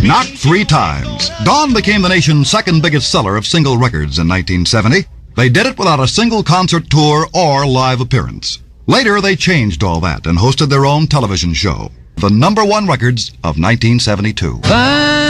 Not 3 times. Dawn became the nation's second biggest seller of single records in 1970. They did it without a single concert tour or live appearance. Later, they changed all that and hosted their own television show, the #1 records of 1972.